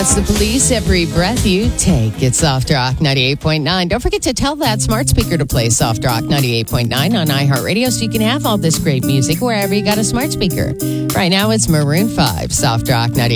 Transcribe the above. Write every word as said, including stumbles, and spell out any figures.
That's the Police, Every Breath You Take. It's Soft Rock ninety-eight point nine. Don't forget to tell that smart speaker to play Soft Rock ninety-eight point nine on iHeartRadio so you can have all this great music wherever you got a smart speaker. Right now, it's Maroon five, Soft Rock ninety-eight.